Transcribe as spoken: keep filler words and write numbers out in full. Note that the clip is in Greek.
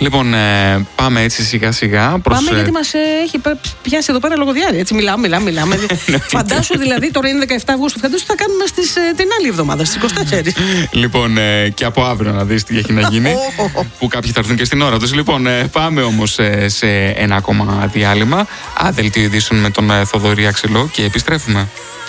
Λοιπόν, ε, πάμε έτσι σιγά σιγά. Προς, πάμε γιατί μας ε, έχει πιάσει εδώ πέρα λογοδιάρεια. Έτσι μιλάμε, μιλάμε, μιλάμε. Φαντάσου δηλαδή, τώρα είναι δεκαεφτά Αυγούστου. Φαντάσου τι θα κάνουμε στις, ε, την άλλη εβδομάδα, στις είκοσι τέσσερις. Λοιπόν, ε, και από αύριο να δεις τι έχει να γίνει. Που κάποιοι θα έρθουν και στην ώρα τους. Λοιπόν, ε, πάμε όμως ε, σε ένα ακόμα διάλειμμα. Δελτίο ειδήσεων με τον ε, Θοδωρή Αξελό και επιστρέφουμε.